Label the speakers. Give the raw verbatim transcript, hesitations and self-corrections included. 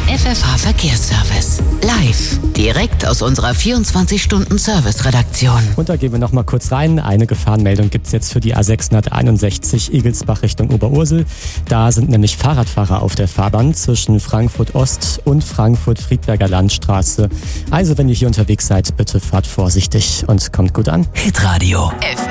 Speaker 1: F F H Verkehrsservice. Live, direkt aus unserer vierundzwanzig-Stunden-Service-Redaktion.
Speaker 2: Und da gehen wir noch mal kurz rein. Eine Gefahrenmeldung gibt es jetzt für die A sechshunderteinundsechzig Igelsbach Richtung Oberursel. Da sind nämlich Fahrradfahrer auf der Fahrbahn zwischen Frankfurt Ost und Frankfurt-Friedberger Landstraße. Also wenn ihr hier unterwegs seid, bitte fahrt vorsichtig und kommt gut an.
Speaker 1: Hitradio F